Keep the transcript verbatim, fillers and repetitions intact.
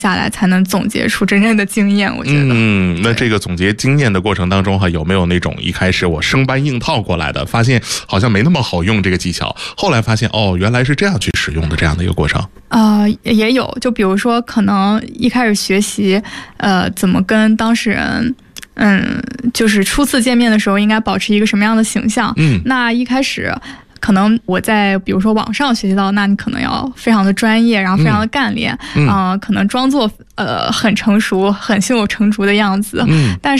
下来才能总结出真正的经验，我觉得。 嗯，那这个总结经验的过程当中哈，有没有那种一开始我生搬硬套过来的，发现好像没那么好用这个技巧，后来发现哦原来是这样去使用的这样的一个过程？ 呃，也有，就比如说可能一开始学习，呃，怎么跟当事人。嗯，就是初次见面的时候应该保持一个什么样的形象？嗯，那一开始可能我在比如说网上学习到，那你可能要非常的专业，然后非常的干练，嗯、呃，可能装作呃很成熟、很胸有成竹的样子。嗯，但是